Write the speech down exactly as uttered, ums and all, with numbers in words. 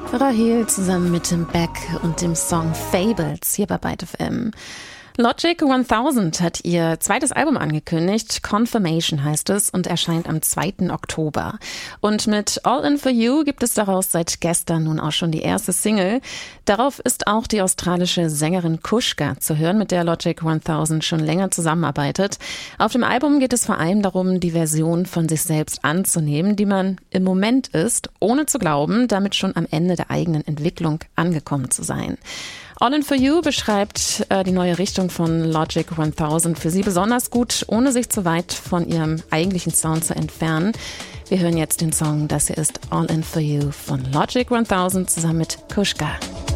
Rahel zusammen mit dem Beck und dem Song Fables hier bei Byte F M. Logic tausend hat ihr zweites Album angekündigt, Confirmation heißt es, und erscheint am zweiten Oktober. Und mit All In For You gibt es daraus seit gestern nun auch schon die erste Single. Darauf ist auch die australische Sängerin Kushka zu hören, mit der Logic tausend schon länger zusammenarbeitet. Auf dem Album geht es vor allem darum, die Version von sich selbst anzunehmen, die man im Moment ist, ohne zu glauben, damit schon am Ende der eigenen Entwicklung angekommen zu sein. All In For You beschreibt äh, die neue Richtung von Logic tausend für sie besonders gut, ohne sich zu weit von ihrem eigentlichen Sound zu entfernen. Wir hören jetzt den Song, das hier ist All In For You von Logic tausend zusammen mit Kushka.